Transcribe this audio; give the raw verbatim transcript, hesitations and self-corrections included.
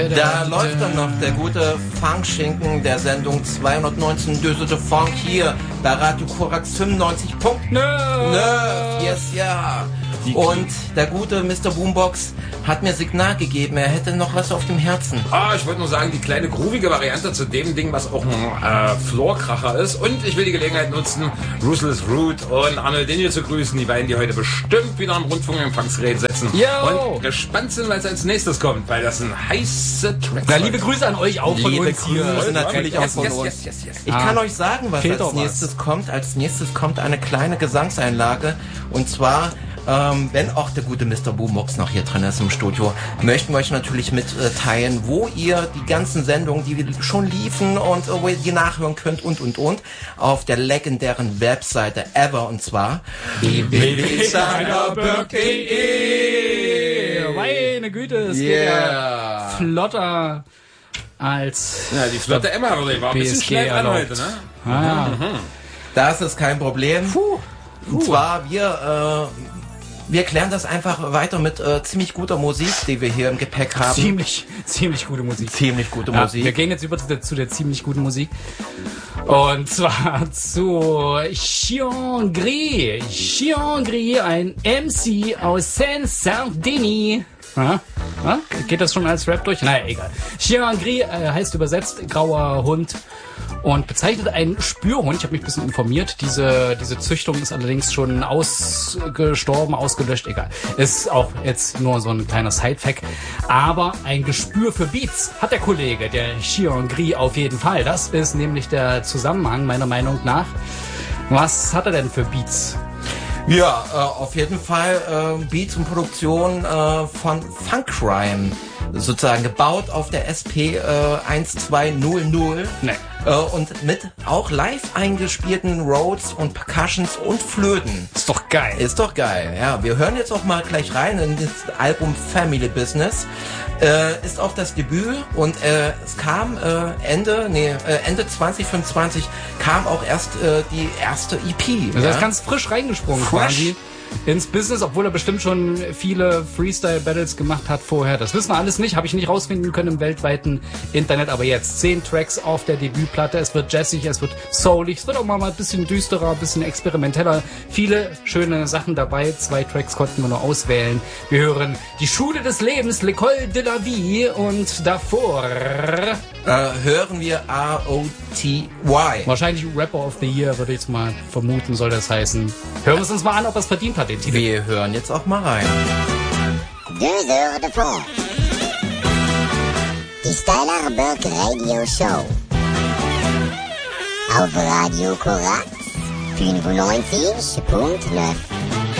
Da läuft dann noch der gute Funkschinken der Sendung zweihundertneunzehn Düsseldorf Funk hier bei Radio Korax fünfundneunzig Punkt null. Yes, ja. Und der gute Mister Boombox hat mir Signal gegeben, er hätte noch was auf dem Herzen. Ah, ich wollte nur sagen, die kleine groovige Variante zu dem Ding, was auch ein äh, Floorkracher ist. Und ich will die Gelegenheit nutzen, Ruthless Root und Arnold Daniel zu grüßen. Die beiden, die heute bestimmt wieder am Rundfunkempfangsgerät sitzen. Yo. Und gespannt sind, was als nächstes kommt, weil das ein heiße Track. Na, liebe Grüße an euch auch von liebe uns hier. Grüße natürlich yes, auch von yes, uns. yes, yes, yes. Ich Ah. kann euch sagen, was Fehlt als doch nächstes was. kommt. Als nächstes kommt eine kleine Gesangseinlage. Und zwar, ähm, wenn auch der gute Mister Boombox noch hier drin ist im Studio, möchten wir euch natürlich mitteilen, wo ihr die ganzen Sendungen, die schon liefen und äh, wo ihr die nachhören könnt und, und, und, auf der legendären Webseite Ever, und zwar w w w punkt sanderberg punkt de. Meine Güte, es geht ja flotter als Ja, die flotte Emma, oder? Die war ein bisschen B S G schnell dran erlaubt. heute, ne? Ah, ja. Das ist kein Problem. Puh. Und zwar, wir, äh, wir klären das einfach weiter mit äh, ziemlich guter Musik, die wir hier im Gepäck haben. Ziemlich, ziemlich gute Musik. Ziemlich gute Ja, Musik. wir gehen jetzt über zu der, zu der ziemlich guten Musik. Und zwar zu Chiangri. Chiangri, ein M C aus Seine-Saint-Denis. Ja? Ja? Geht das schon als Rap durch? Naja, egal. Chiangri äh, heißt übersetzt grauer Hund und bezeichnet einen Spürhund. Ich habe mich ein bisschen informiert. Diese, diese Züchtung ist allerdings schon ausgestorben, ausgelöscht. Egal. Ist auch jetzt nur so ein kleiner Side-Fact. Aber ein Gespür für Beats hat der Kollege, der Chiangri, auf jeden Fall. Das ist nämlich der Zusammenhang meiner Meinung nach. Was hat er denn für Beats? Ja, äh, auf jeden Fall äh, Beats und Produktion äh, von Funkcrime, sozusagen gebaut auf der S P äh, zwölfhundert. Nee. Äh, und mit auch live eingespielten Rhodes und Percussions und Flöten. Ist doch geil. Ist doch geil, ja. Wir hören jetzt auch mal gleich rein in das Album Family Business. Äh, ist auch das Debüt und äh, es kam äh, Ende, nee, äh, Ende zwanzig fünfundzwanzig kam auch erst äh, die erste E P. Also er ist ja? ganz frisch reingesprungen Fresh. quasi ins Business, obwohl er bestimmt schon viele Freestyle-Battles gemacht hat vorher. Das wissen wir alles nicht, habe ich nicht rausfinden können im weltweiten Internet, aber jetzt zehn Tracks auf der Debütplatte. Es wird jazzig, es wird soulig, es wird auch mal ein bisschen düsterer, ein bisschen experimenteller. Viele schöne Sachen dabei. Zwei Tracks konnten wir nur auswählen. Wir hören Die Schule des Lebens, L'École de la Vie, und davor Äh, hören wir R O T Y. wahrscheinlich Rapper of the Year, würde ich jetzt mal vermuten, soll das heißen. Hören wir es uns mal an, ob er es verdient hat, den Titel. Wir hören jetzt auch mal rein. Deux heures de fond. Die Stylerberg Radio Show. Auf Radio Korax fünfundneunzig Punkt neun.